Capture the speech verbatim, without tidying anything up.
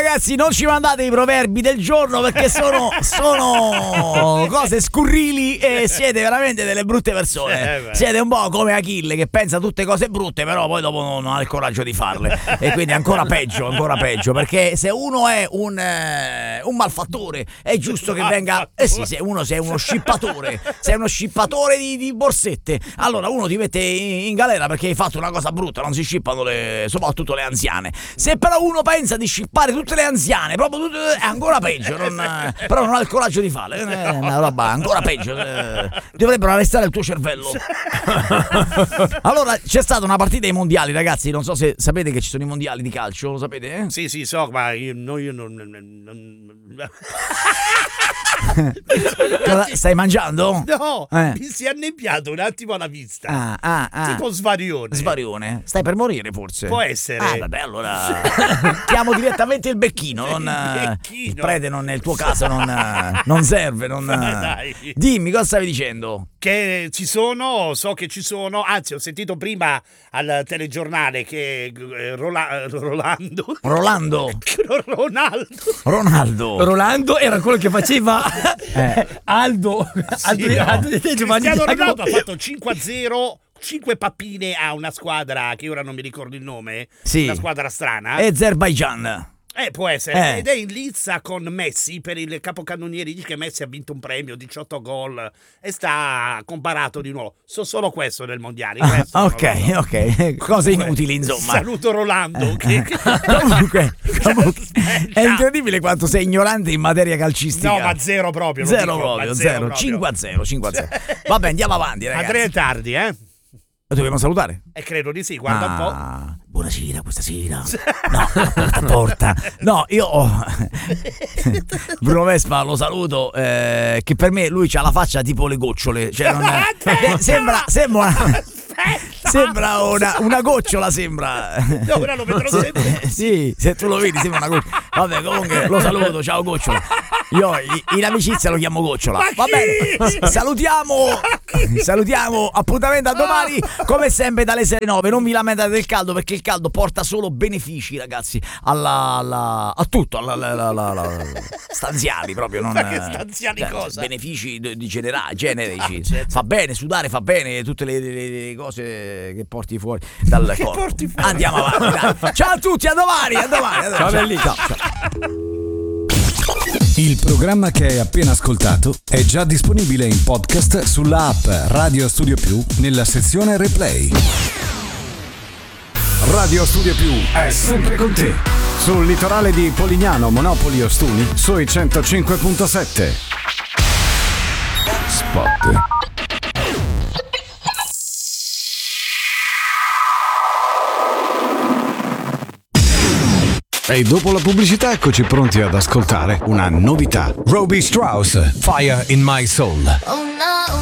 ragazzi, non ci mandate i proverbi del giorno perché sono, sono cose scurrili e siete veramente delle brutte persone. Siete un po' come Achille che pensa tutte cose brutte, però poi dopo non ha il coraggio di farle. E quindi ancora peggio, ancora peggio. Perché se uno è un, eh, un malfattore, è giusto che venga. Eh sì, se uno sei uno scippatore, sei uno scippatore di, di borsette, allora uno ti mette in, in galera perché hai fatto una cosa brutta. Non si scippano le, soprattutto le anziane. Se però uno pensa di scippare tutte le anziane, proprio tutte, è ancora peggio. Non, però non ha il coraggio di farle. È una roba ancora peggio. Dovrebbero arrestare il tuo cervello. Allora, c'è stata una partita ai mondiali, ragazzi. Non so se sapete che ci sono i mondiali di calcio, lo sapete? Eh? Sì, sì, so, ma io, no, io non. non... Stai mangiando? No, eh. mi si è annebbiato un attimo alla vista. Ah, ah, ah. Tipo svarione. Svarione? Stai per morire forse? Può essere. Ah, vabbè, allora chiamo direttamente il becchino. Non, il, becchino. Il prete non, nel tuo caso non, non serve. Non... Dai. Dimmi, cosa stavi dicendo? Che ci sono, so che ci sono. Anzi, ho sentito prima al telegiornale che eh, Rola, Rolando Rolando Ronaldo Ronaldo Rolando era quello che faceva eh. Aldo, sì, Aldo, no. Aldo Cristiano Ronaldo ha fatto cinque a zero, cinque pappine a una squadra che ora non mi ricordo il nome, sì. Una squadra strana, Azerbaijan. Eh, può essere, eh. ed è in lizza con Messi per il capocannoniere. Dice che Messi ha vinto un premio, diciotto gol, e sta comparato di nuovo. So solo questo del mondiale. Ah, ok, ok, cose inutili insomma. Saluto Rolando. Che... comunque, comunque è incredibile quanto sei ignorante in materia calcistica. No, ma zero proprio. Zero dico, proprio, zero, zero, proprio. cinque a zero, cinque a zero. Vabbè, andiamo avanti, ragazzi. Andrea è tardi, eh? Lo dobbiamo salutare? Eh, credo di sì, guarda ah, un po'. Buonasera, questa sera. No, porta, porta. No, io ho... Bruno Vespa lo saluto, eh, che per me lui c'ha la faccia tipo le gocciole. Cioè non è... Sembra... sembra... Sembra una, una gocciola, sembra. No, ora lo vedrò sempre. Sì, se tu lo vedi sembra una gocciola. Vabbè, comunque lo saluto, ciao gocciola. Io in amicizia lo chiamo gocciola. Va bene, salutiamo. Salutiamo, appuntamento a domani, come sempre dalle sei alle nove. Non vi lamentate del caldo perché il caldo porta solo benefici, ragazzi, alla, alla, a tutto, alla, alla, alla, alla, stanziali proprio. Non, ma che stanziali eh, cosa? Benefici di generali, generici. Ah, certo. Fa bene, sudare fa bene, tutte le, le, le cose che porti fuori dal che corpo. Porti fuori. Andiamo avanti, dai. Ciao a tutti, a domani, a domani, a domani. Ciao belli. Ciao, ciao. Il programma che hai appena ascoltato è già disponibile in podcast sulla app Radio Studio Più nella sezione Replay. Radio Studio Più è sempre con te. Sul litorale di Polignano, Monopoli, Ostuni, sui centocinque virgola sette. Spot. E dopo la pubblicità eccoci pronti ad ascoltare una novità. Robbie Strauss, Fire in My Soul.